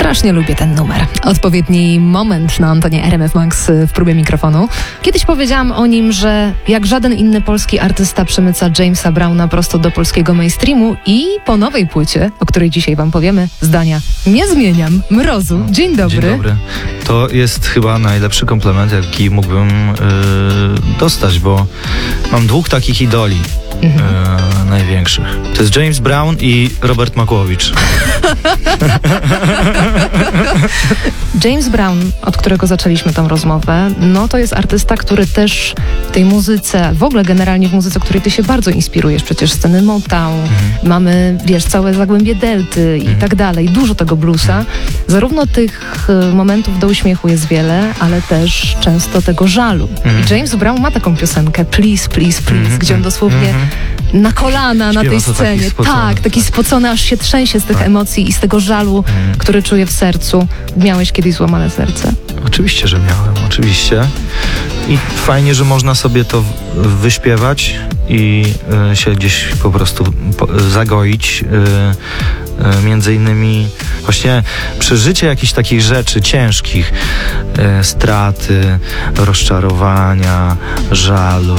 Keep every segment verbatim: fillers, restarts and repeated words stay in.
Strasznie lubię ten numer. Odpowiedni moment na antenie R M F Max w próbie mikrofonu. Kiedyś powiedziałam o nim, że jak żaden inny polski artysta przemyca Jamesa Browna prosto do polskiego mainstreamu i po nowej płycie, o której dzisiaj wam powiemy, zdania nie zmieniam. Mrozu, dzień dobry. Dzień dobry. To jest chyba najlepszy komplement, jaki mógłbym yy, dostać, bo mam dwóch takich idoli. Mhm. E, największych. To jest James Brown i Robert Makłowicz. James Brown, od którego zaczęliśmy tę rozmowę, no to jest artysta, który też w tej muzyce, w ogóle generalnie w muzyce, której ty się bardzo inspirujesz, przecież sceny Motown, mhm. mamy, wiesz, całe Zagłębie Delty i mhm. tak dalej, dużo tego bluesa. Zarówno tych momentów do uśmiechu jest wiele, ale też często tego żalu. Mhm. I James Brown ma taką piosenkę Please, Please, Please, mhm. gdzie on dosłownie mhm. na kolana Śpiewa na tej scenie. Taki spocony, tak, taki tak. spocony, aż się trzęsie z tych tak. emocji i z tego żalu, hmm. który czuje w sercu. Miałeś kiedyś złamane serce? Oczywiście, że miałem, oczywiście. I fajnie, że można sobie to wyśpiewać i y, się gdzieś po prostu po, zagoić. Y, y, między innymi właśnie przeżycie jakichś takich rzeczy ciężkich, y, straty, rozczarowania, żalu,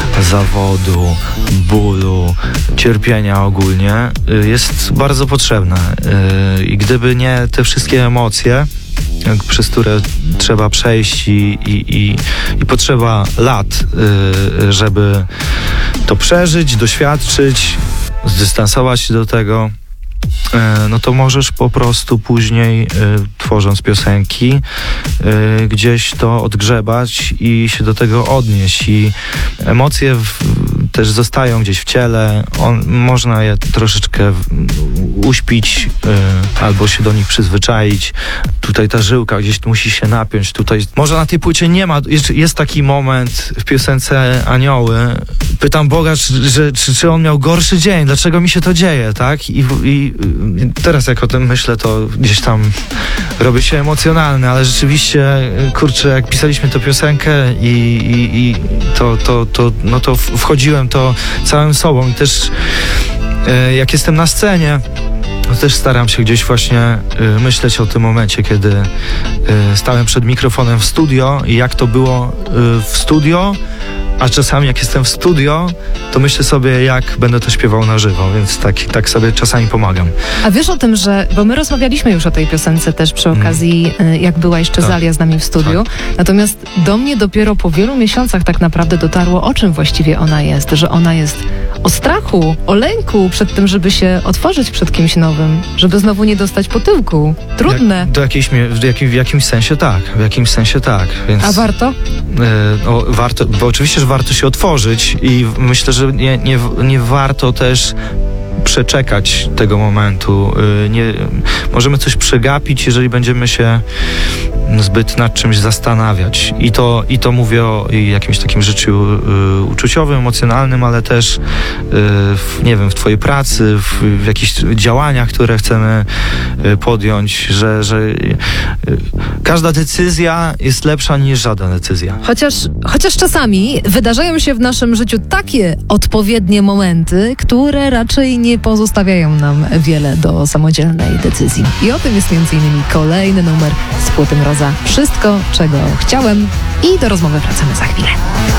zawodu, bólu, cierpienia ogólnie y, jest bardzo potrzebne. Y, I gdyby nie te wszystkie emocje, przez które trzeba przejść i, i, i, i potrzeba lat, y, żeby to przeżyć, doświadczyć, zdystansować się do tego, y, no to możesz po prostu później, y, tworząc piosenki, y, gdzieś to odgrzebać i się do tego odnieść. I emocje w, też zostają gdzieś w ciele, On, można je troszeczkę uśpić y, albo się do nich przyzwyczaić. Tutaj ta żyłka gdzieś musi się napiąć. Tutaj może na tej płycie nie ma, jest, jest taki moment w piosence Anioły. Pytam Boga, czy, że, czy, czy on miał gorszy dzień, dlaczego mi się to dzieje, tak? I, i teraz jak o tym myślę, to gdzieś tam robię się emocjonalny, ale rzeczywiście, kurczę, jak pisaliśmy tę piosenkę i, i, i to, to, to, no to wchodziłem to całym sobą i też e, jak jestem na scenie, to też staram się gdzieś właśnie e, myśleć o tym momencie, kiedy e, stałem przed mikrofonem w studio i jak to było e, w studio, a czasami jak jestem w studio, to myślę sobie, jak będę to śpiewał na żywo, więc tak, tak sobie czasami pomagam. A wiesz o tym, że, bo my rozmawialiśmy już o tej piosence też przy okazji, mm. jak była jeszcze tak. Zalia z nami w studiu, tak. natomiast do mnie dopiero po wielu miesiącach tak naprawdę dotarło, o czym właściwie ona jest, że ona jest o strachu, o lęku przed tym, żeby się otworzyć przed kimś nowym, żeby znowu nie dostać po tyłku. Trudne. Jak, do jakiejś, w, jakim, w jakimś sensie tak, w jakimś sensie tak. Więc, A warto? Yy, o, warto, bo oczywiście, że warto się otworzyć i myślę, że nie, nie, nie warto też przeczekać tego momentu. Nie, możemy coś przegapić, jeżeli będziemy się zbyt nad czymś zastanawiać. I to, i to mówię o jakimś takim życiu y, uczuciowym, emocjonalnym, ale też y, w, nie wiem, w twojej pracy, w, w jakichś działaniach, które chcemy y, podjąć, że, że y, każda decyzja jest lepsza niż żadna decyzja. Chociaż, chociaż czasami wydarzają się w naszym życiu takie odpowiednie momenty, które raczej nie pozostawiają nam wiele do samodzielnej decyzji. I o tym jest między innymi kolejny numer z płyty Mroza. Wszystko, czego chciałem. I do rozmowy wracamy za chwilę.